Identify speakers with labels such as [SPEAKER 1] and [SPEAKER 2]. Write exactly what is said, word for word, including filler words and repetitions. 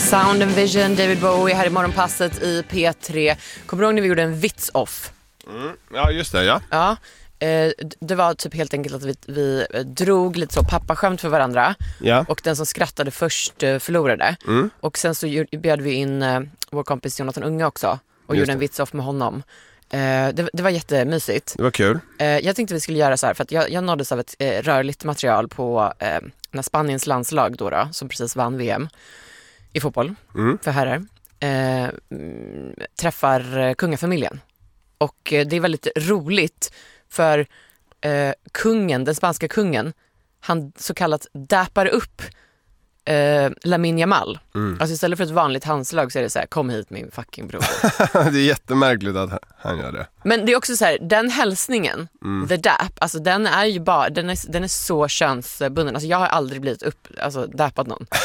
[SPEAKER 1] Sound and Vision, David Bowie här i morgonpasset i P tre. Kommer du ihåg när vi gjorde en vits-off?
[SPEAKER 2] Mm. Ja, just det, ja.
[SPEAKER 1] Ja, eh, det var typ helt enkelt att vi, vi drog lite så pappaskämt för varandra.
[SPEAKER 2] Ja.
[SPEAKER 1] Och den som skrattade först eh, förlorade.
[SPEAKER 2] Mm.
[SPEAKER 1] Och sen så bjöd vi in eh, vår kompis Jonathan Unge också. Och
[SPEAKER 2] Just
[SPEAKER 1] gjorde en
[SPEAKER 2] det.
[SPEAKER 1] vits-off med honom. Eh, det, det var jättemysigt.
[SPEAKER 2] Det var kul.
[SPEAKER 1] Eh, jag tänkte vi skulle göra så här, för att jag, jag nåddes av ett eh, rörligt material på eh, när Spaniens landslag då, då, som precis vann V M i fotboll
[SPEAKER 2] Mm.
[SPEAKER 1] för herrar, eh, träffar eh, kungafamiljen. Och eh, det är väldigt roligt för eh, kungen, den spanska kungen, han så kallat dappar upp eh, Lamine Yamal.
[SPEAKER 2] Mm.
[SPEAKER 1] Alltså istället för ett vanligt handslag så är det så här: kom hit min fucking bror.
[SPEAKER 2] Det är jättemärkligt att han gör det.
[SPEAKER 1] Men det är också så här, den hälsningen,
[SPEAKER 2] Mm.
[SPEAKER 1] the dap, alltså den är ju bara, den är, den är så könsbunden. Alltså jag har aldrig blivit upp, alltså dappat någon.